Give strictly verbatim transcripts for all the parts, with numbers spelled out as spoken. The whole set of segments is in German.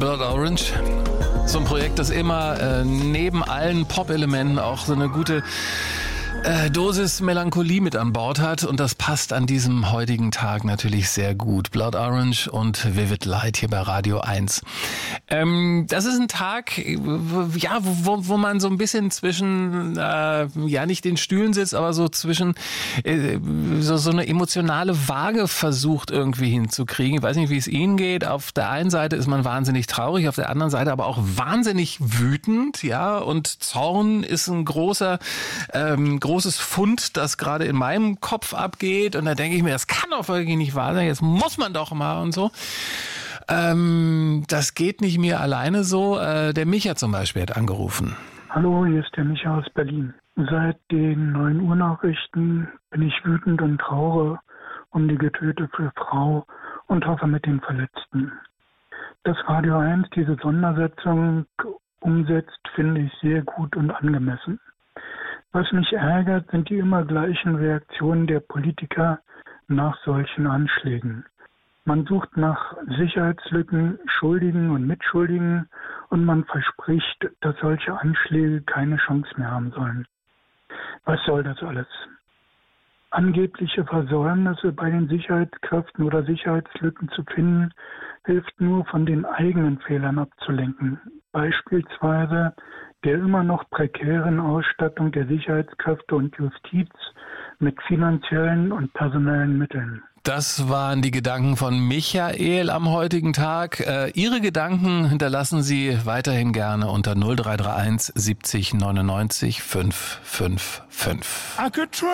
Blood Orange. So ein Projekt, das immer äh, neben allen Pop-Elementen auch so eine gute äh, Dosis Melancholie mit an Bord hat. Und das passt an diesem heutigen Tag natürlich sehr gut. Blood Orange und Vivid Light hier bei Radio eins. Ähm, das ist ein Tag, ja, wo, wo man so ein bisschen zwischen, äh, ja, nicht den Stühlen sitzt, aber so zwischen äh, so, so eine emotionale Waage versucht irgendwie hinzukriegen. Ich weiß nicht, wie es Ihnen geht. Auf der einen Seite ist man wahnsinnig traurig, auf der anderen Seite aber auch wahnsinnig wütend, ja, und Zorn ist ein großer, ähm, großes Fund, das gerade in meinem Kopf abgeht. Und da denke ich mir, das kann doch wirklich nicht wahr sein. Jetzt muss man doch mal und so. Ähm, das geht nicht mir alleine so. Äh, der Micha zum Beispiel hat angerufen. Hallo, hier ist der Micha aus Berlin. Seit den neun Uhr Nachrichten bin ich wütend und traure um die getötete Frau und hoffe mit den Verletzten. Dass Radio eins diese Sondersetzung umsetzt, finde ich sehr gut und angemessen. Was mich ärgert, sind die immer gleichen Reaktionen der Politiker nach solchen Anschlägen. Man sucht nach Sicherheitslücken, Schuldigen und Mitschuldigen und man verspricht, dass solche Anschläge keine Chance mehr haben sollen. Was soll das alles? Angebliche Versäumnisse bei den Sicherheitskräften oder Sicherheitslücken zu finden, hilft nur, von den eigenen Fehlern abzulenken. Beispielsweise der immer noch prekären Ausstattung der Sicherheitskräfte und Justiz mit finanziellen und personellen Mitteln. Das waren die Gedanken von Michael am heutigen Tag. Äh, Ihre Gedanken hinterlassen Sie weiterhin gerne unter null drei drei eins siebzig neunundneunzig fünf fünf fünf. I could try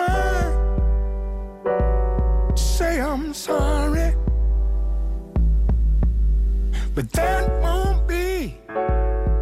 to say I'm sorry, but that